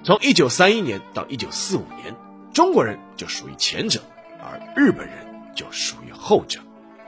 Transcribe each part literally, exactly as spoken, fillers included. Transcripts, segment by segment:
从一九三一年到一九四五年，中国人就属于前者，而日本人就属于后者。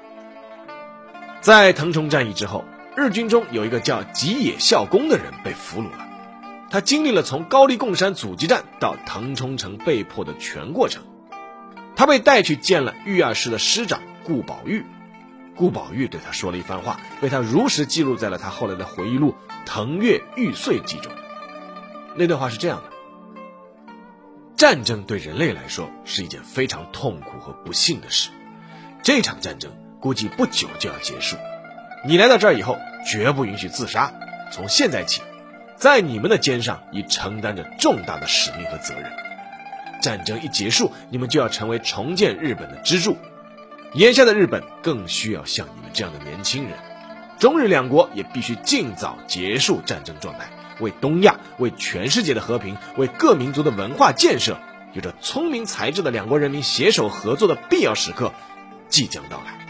在腾冲战役之后，日军中有一个叫吉野孝恭的人被俘虏了。他经历了从高丽贡山阻击战到腾冲城被迫的全过程。他被带去见了御二师的师长顾宝玉，顾宝玉对他说了一番话，被他如实记录在了他后来的回忆录《腾越玉碎记》中。那段话是这样的：战争对人类来说是一件非常痛苦和不幸的事，这场战争估计不久就要结束。你来到这儿以后，绝不允许自杀。从现在起，在你们的肩上已承担着重大的使命和责任。战争一结束，你们就要成为重建日本的支柱。眼下的日本更需要像你们这样的年轻人。中日两国也必须尽早结束战争状态，为东亚、为全世界的和平、为各民族的文化建设，有着聪明才智的两国人民携手合作的必要时刻即将到来。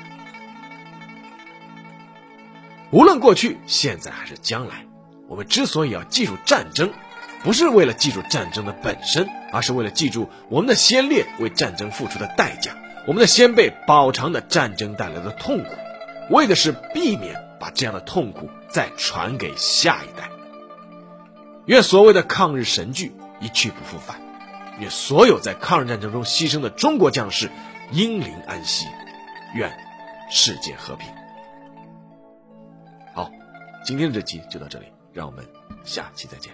无论过去、现在还是将来，我们之所以要记住战争，不是为了记住战争的本身，而是为了记住我们的先烈为战争付出的代价，我们的先辈饱尝的战争带来的痛苦，为的是避免把这样的痛苦再传给下一代。愿所谓的抗日神剧一去不复返，愿所有在抗日战争中牺牲的中国将士英灵安息，愿世界和平。好，今天的这期就到这里，让我们下期再见。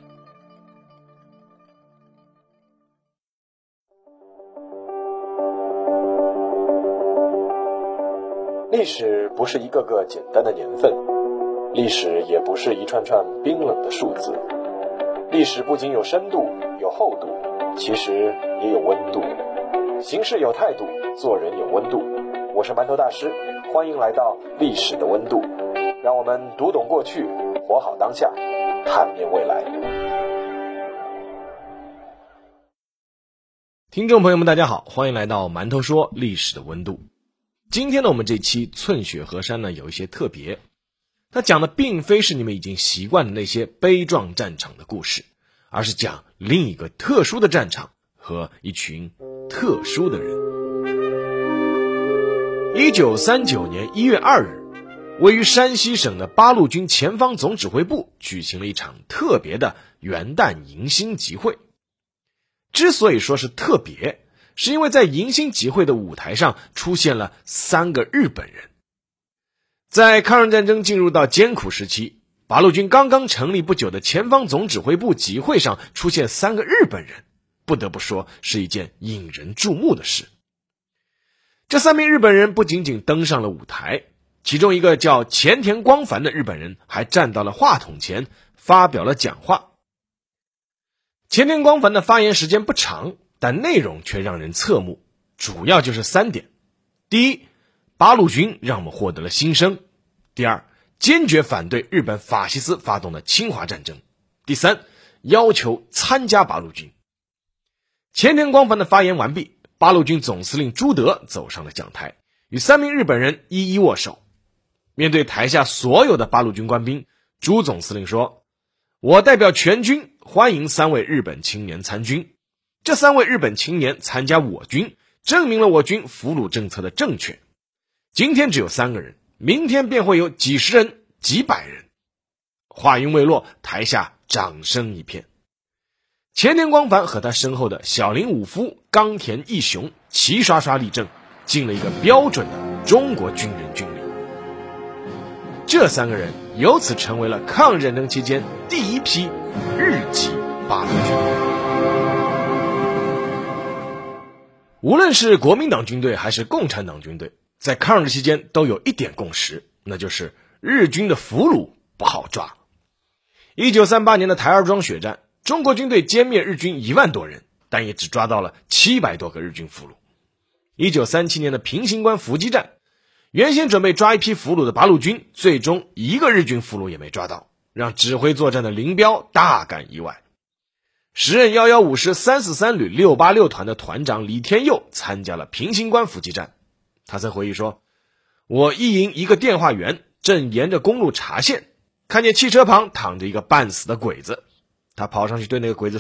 历史不是一个个简单的年份，历史也不是一串串冰冷的数字。历史不仅有深度有厚度，其实也有温度。行事有态度，做人有温度。我是馒头大师，欢迎来到历史的温度，让我们读懂过去，活好当下，探面未来。 听众朋友们大家好，欢迎来到馒头说历史的温度。今天呢，我们这期寸雪河山呢有一些特别，它讲的并非是你们已经习惯的那些悲壮战场的故事，而是讲另一个特殊的战场和一群特殊的人。一九三九年一月二日，位于山西省的八路军前方总指挥部举行了一场特别的元旦迎新集会。之所以说是特别，是因为在迎新集会的舞台上出现了三个日本人。在抗日战争进入到艰苦时期，八路军刚刚成立不久的前方总指挥部集会上出现三个日本人，不得不说是一件引人注目的事。这三名日本人不仅仅登上了舞台，其中一个叫前田光繁的日本人还站到了话筒前发表了讲话。前田光繁的发言时间不长，但内容却让人侧目，主要就是三点。第一，八路军让我们获得了新生。第二，坚决反对日本法西斯发动的侵华战争。第三，要求参加八路军。前田光繁的发言完毕，八路军总司令朱德走上了讲台，与三名日本人一一握手。面对台下所有的八路军官兵，朱总司令说：我代表全军欢迎三位日本青年参军。这三位日本青年参加我军，证明了我军俘虏政策的正确。今天只有三个人，明天便会有几十人、几百人。话音未落，台下掌声一片。前田光繁和他身后的小林武夫、冈田义雄齐刷刷立正，尽了一个标准的中国军人军礼。这三个人由此成为了抗日战争期间第一批日籍八路军。无论是国民党军队还是共产党军队，在抗日期间都有一点共识，那就是日军的俘虏不好抓。一九三八年的台儿庄血战，中国军队歼灭日军一万多人，但也只抓到了七百多个日军俘虏。一九三七年的平型关伏击战，原先准备抓一批俘虏的八路军，最终一个日军俘虏也没抓到，让指挥作战的林彪大感意外。时任一一五师三四三旅六八六团的团长李天佑参加了平型关伏击战。他曾回忆说：我一营一个电话员正沿着公路查线，看见汽车旁躺着一个半死的鬼子，他跑上去对那个鬼子